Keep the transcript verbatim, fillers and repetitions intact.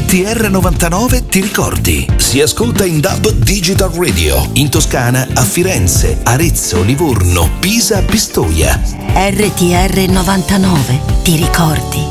R T R novantanove ti ricordi? Si ascolta in D A B Digital Radio, in Toscana, a Firenze, Arezzo, Livorno, Pisa, Pistoia. R T R novantanove ti ricordi?